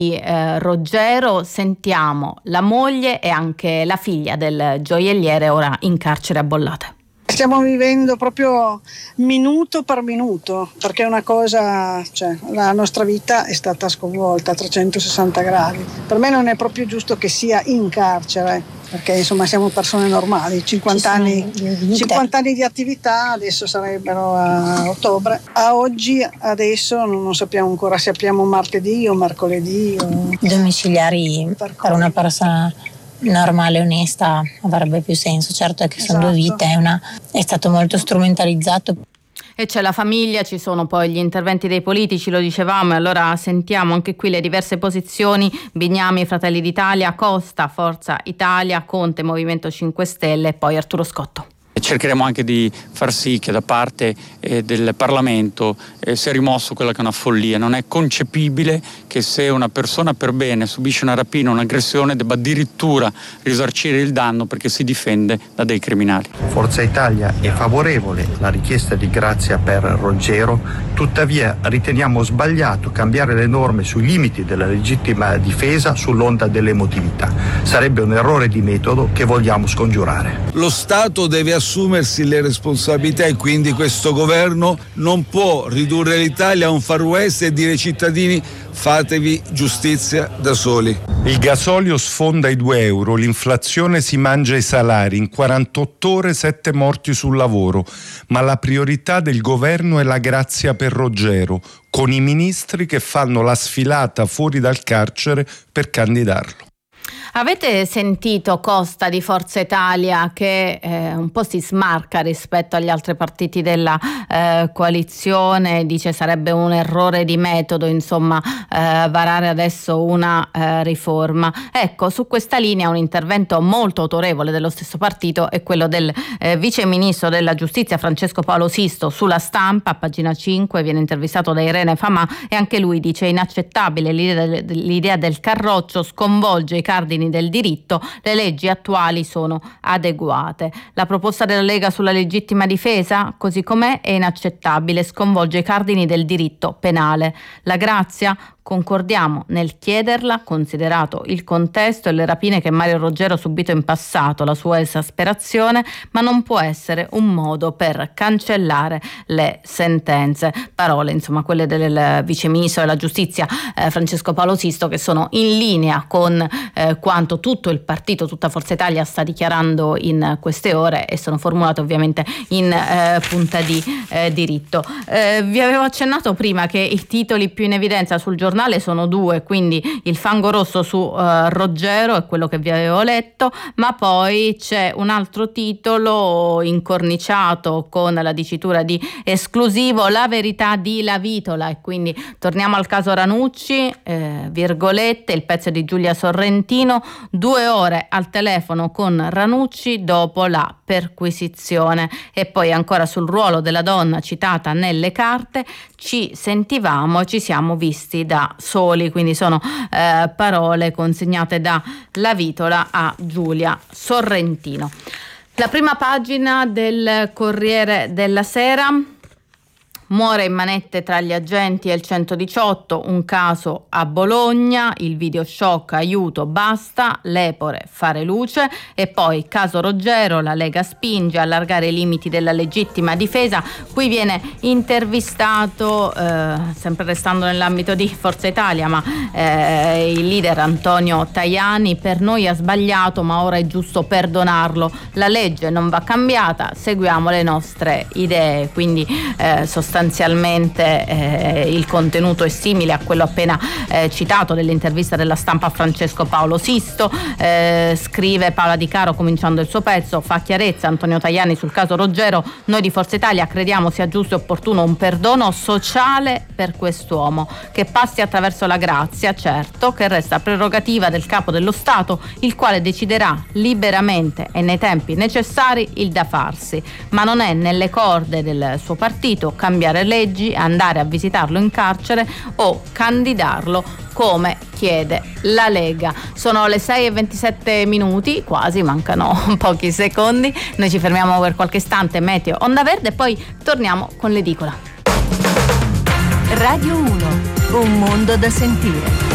Roggero. Sentiamo la moglie e anche la figlia del gioielliere ora in carcere a Bollate. Stiamo vivendo proprio minuto per minuto, perché è una cosa, la nostra vita è stata sconvolta a 360 gradi. Per me non è proprio giusto che sia in carcere, perché insomma siamo persone normali, 50 anni di attività, adesso sarebbero a ottobre. A oggi, adesso non sappiamo ancora se apriamo martedì o mercoledì. Domiciliari per una persona normale e onesta avrebbe più senso. Certo è che sono due vite, è stato molto strumentalizzato. E c'è la famiglia, ci sono poi gli interventi dei politici, lo dicevamo, e allora sentiamo anche qui le diverse posizioni. Bignami, Fratelli d'Italia, Costa, Forza Italia, Conte, Movimento 5 Stelle e poi Arturo Scotto. Cercheremo anche di far sì che da parte del Parlamento sia rimosso quella che è una follia. Non è concepibile che se una persona per bene subisce una rapina o un'aggressione debba addirittura risarcire il danno perché si difende da dei criminali. Forza Italia è favorevole alla richiesta di grazia per Roggero, tuttavia riteniamo sbagliato cambiare le norme sui limiti della legittima difesa sull'onda dell'emotività. Sarebbe un errore di metodo che vogliamo scongiurare. Lo Stato deve assumersi le responsabilità e quindi questo governo non può ridurre l'Italia a un Far West e dire ai cittadini fatevi giustizia da soli. Il gasolio sfonda i 2 euro, l'inflazione si mangia i salari, in 48 ore 7 morti sul lavoro, ma la priorità del governo è la grazia per Roggero, con i ministri che fanno la sfilata fuori dal carcere per candidarlo. Avete sentito Costa di Forza Italia che un po' si smarca rispetto agli altri partiti della coalizione, dice sarebbe un errore di metodo varare adesso una riforma. Ecco, su questa linea un intervento molto autorevole dello stesso partito è quello del vice ministro della giustizia Francesco Paolo Sisto. Sulla Stampa, a pagina 5, viene intervistato da Irene Famà e anche lui dice inaccettabile l'idea del carroccio, sconvolge i cardini del diritto, le leggi attuali sono adeguate. La proposta della Lega sulla legittima difesa, così com'è, è inaccettabile, sconvolge i cardini del diritto penale. La grazia? Concordiamo nel chiederla, considerato il contesto e le rapine che Mario Roggero ha subito in passato, la sua esasperazione, ma non può essere un modo per cancellare le sentenze. Parole, quelle del vice ministro della giustizia Francesco Paolo Sisto, che sono in linea con quanto tutto il partito, tutta Forza Italia sta dichiarando in queste ore e sono formulate ovviamente in punta di diritto. Vi avevo accennato prima che i titoli più in evidenza sul giornale sono 2, quindi il fango rosso su Roggero è quello che vi avevo letto, ma poi c'è un altro titolo incorniciato con la dicitura di esclusivo, la verità di Lavitola, e quindi torniamo al caso Ranucci, virgolette, il pezzo di Giulia Sorrentino, 2 ore al telefono con Ranucci dopo la perquisizione. E poi ancora sul ruolo della donna citata nelle carte, ci sentivamo e ci siamo visti da soli, quindi sono parole consegnate da Lavitola a Giulia Sorrentino. La prima pagina del Corriere della Sera: muore in manette tra gli agenti e il 118, un caso a Bologna, il video shock, aiuto, basta, l'Epore, fare luce. E poi caso Roggero, la Lega spinge a allargare i limiti della legittima difesa. Qui viene intervistato, sempre restando nell'ambito di Forza Italia, ma il leader Antonio Tajani: per noi ha sbagliato ma ora è giusto perdonarlo, la legge non va cambiata, seguiamo le nostre idee. Quindi sostanzialmente il contenuto è simile a quello appena citato dell'intervista della Stampa a Francesco Paolo Sisto. Scrive Paola Di Caro cominciando il suo pezzo: fa chiarezza Antonio Tajani sul caso Roggero, noi di Forza Italia crediamo sia giusto e opportuno un perdono sociale per quest'uomo che passi attraverso la grazia, certo che resta prerogativa del capo dello Stato, il quale deciderà liberamente e nei tempi necessari il da farsi, ma non è nelle corde del suo partito cambiare leggi, andare a visitarlo in carcere o candidarlo come chiede la Lega. Sono le 6:27, quasi, mancano pochi secondi. Noi ci fermiamo per qualche istante, meteo, onda verde, e poi torniamo con l'edicola. Radio 1, un mondo da sentire.